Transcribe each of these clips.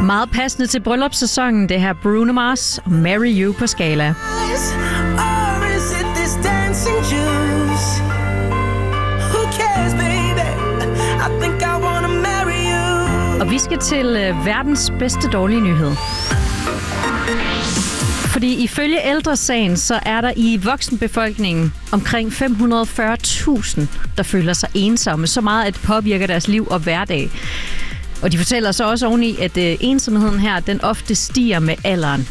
Meget passende til bryllupssæsonen, det her Bruno Mars og Marry You på Skala. Og vi skal til verdens bedste dårlige nyhed. Fordi ifølge Ældresagen, så er der i voksenbefolkningen omkring 540.000, der føler sig ensomme. Så meget, at det påvirker deres liv og hverdag. Og de fortæller så også oveni, at ensomheden her, den ofte stiger med alderen.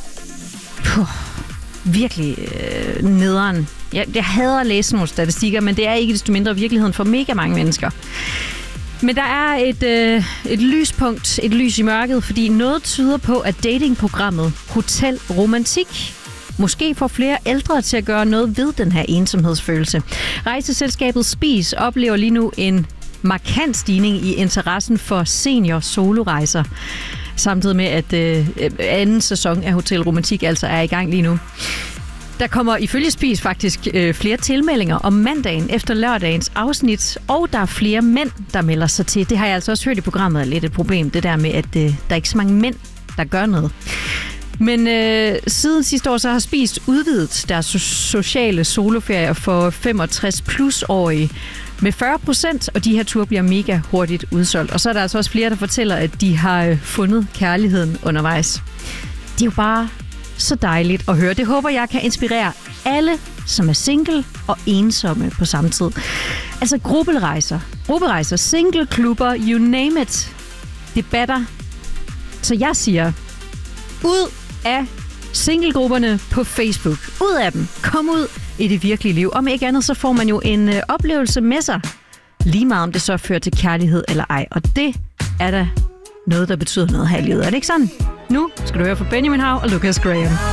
Virkelig nederen. Jeg hader at læse nogle statistikker, men det er ikke desto mindre virkeligheden for mega mange mennesker. Men der er et lyspunkt, et lys i mørket, fordi noget tyder på, at datingprogrammet Hotel Romantik måske får flere ældre til at gøre noget ved den her ensomhedsfølelse. Rejseselskabet Spis oplever lige nu en markant stigning i interessen for senior solorejser, samtidig med, at anden sæson af Hotel Romantik altså er i gang lige nu. Der kommer ifølge Spis faktisk flere tilmeldinger om mandagen efter lørdagens afsnit, og der er flere mænd, der melder sig til. Det har jeg altså også hørt i programmet er lidt et problem, det der med, at der er ikke så mange mænd, der gør noget. Men siden sidste år, så har Spis udvidet deres sociale soloferier for 65+-årige med 40%, og de her ture bliver mega hurtigt udsolgt. Og så er der altså også flere, der fortæller, at de har fundet kærligheden undervejs. Det er jo bare så dejligt at høre. Det håber jeg kan inspirere alle, som er single og ensomme på samme tid. Altså grupperejser, singleklubber, you name it. Debatter. Så jeg siger, ud af singlegrupperne på Facebook. Ud af dem. Kom ud i det virkelige liv. Om ikke andet, så får man jo en oplevelse med sig. Lige meget om det så fører til kærlighed eller ej. Og det er da noget, der betyder noget her i livet. Er det ikke sådan? Nu skal du høre fra Benjamin Hav og Lucas Graham.